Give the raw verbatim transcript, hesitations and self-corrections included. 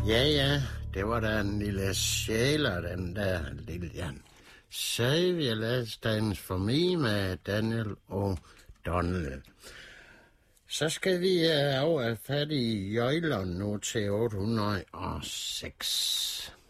Ja, ja, det var da en lille sjæler, den der Lilian. Savia Ladstandens for mig med Daniel og Donald. Så skal vi uh, over fat i Jøjleren nu til otte hundrede og seks.